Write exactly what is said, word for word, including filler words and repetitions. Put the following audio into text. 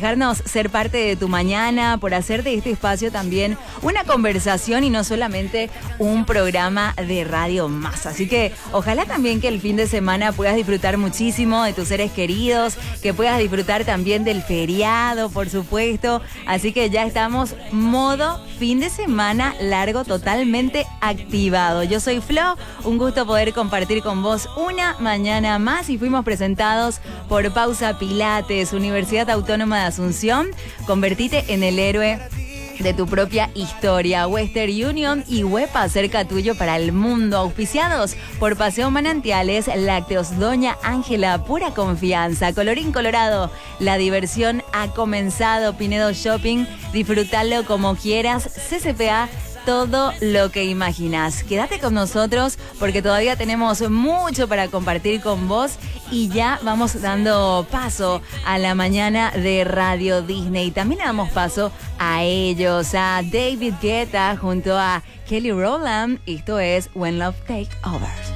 dejarnos ser parte de tu mañana, por hacer de este espacio también una conversación y no solamente un programa de radio más. Así que ojalá también que el fin de semana puedas disfrutar muchísimo de tus seres queridos, que puedas disfrutar también del feriado, por supuesto. Así que ya estamos modo fin de semana largo, totalmente activado. Yo soy Flo, un gusto poder compartir con vos una mañana más y fuimos presentados por Pausa Pilates, Universidad Autónoma de Asunción. Convertite en el héroe de tu propia historia. Western Union y Huepa, cerca tuyo para el mundo. Auspiciados por Paseo Manantiales, Lácteos Doña Ángela, pura confianza. Colorín colorado, la diversión ha comenzado. Pinedo Shopping, disfrútalo como quieras. C C P A, todo lo que imaginas. Quédate con nosotros porque todavía tenemos mucho para compartir con vos y ya vamos dando paso a la mañana de Radio Disney. También damos paso a ellos, a David Guetta junto a Kelly Rowland. Esto es When Love Take Over.